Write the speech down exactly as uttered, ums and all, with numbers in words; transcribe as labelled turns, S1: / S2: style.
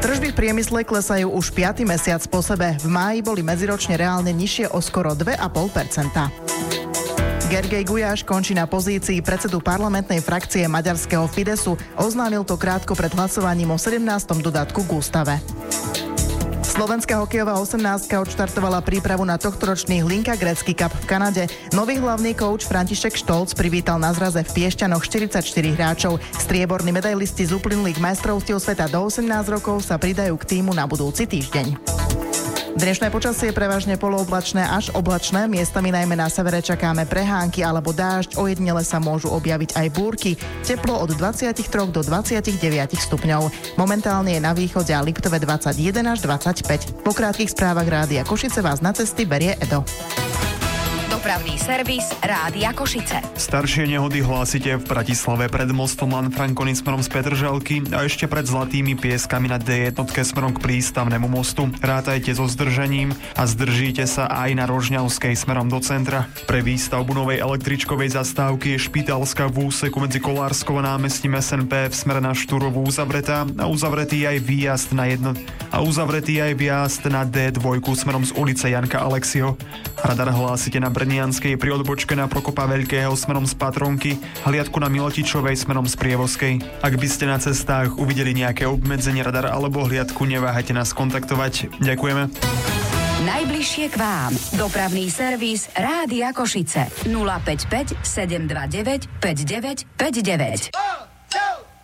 S1: Tržby v priemysle klesajú už piaty mesiac po sebe. V máji boli medziročne reálne nižšie o skoro dva a pol percenta. Gergely Gulyás končí na pozícii predsedu parlamentnej frakcie maďarského Fidesu. Oznámil to krátko pred hlasovaním o sedemnástom dodatku k ústave. Slovenská hokejová osemnástka odštartovala prípravu na tohtoročný Hlinka Gretzky Cup v Kanade. Nový hlavný kouč František Štolc privítal na zraze v Piešťanoch štyridsaťštyri hráčov. Strieborní medailisti z uplynulých majstrovstiev sveta do osemnásť rokov sa pridajú k tímu na budúci týždeň. Dnešné počasie prevažne polooblačné až oblačné, miestami najmä na severe čakáme prehánky alebo dážď, ojedinele sa môžu objaviť aj búrky. Teplo od dvadsaťtri do dvadsaťdeväť stupňov. Momentálne je na východe a Liptove dvadsaťjeden až dvadsaťpäť. Po krátkych správach Rádia Košice vás na cesty berie Edo.
S2: Dopravný servis Rádia Košice.
S3: Staršie nehody hlásite v Bratislave pred mostom Lanfrankony smerom z Petržalky a ešte pred Zlatými pieskami na dé jedna smerom k prístavnému mostu. Rátajte so zdržaním a zdržíte sa aj na Rožňavskej smerom do centra. Pre výstavbu novej električkovej zastávky je Špitálska v úseku medzi Kolárskou a námestím es en pé v smere na Šturovú uzavretá a uzavretý aj výjazd na jedno a uzavretý aj výjazd na dé dva smerom z ulice Janka Alexieho. Radar hlásite na Brnianskej pri odbočke na Prokopa Veľkého smerom z Patronky, hliadku na Miletičovej smerom z Prievozkej. Ak by ste na cestách uvideli nejaké obmedzenie radar alebo hliadku, neváhajte nás kontaktovať. Ďakujeme.
S2: Najbližšie k vám. Dopravný servis Rádia Košice. nula päť päť sedem dva deväť päť deväť päť deväť.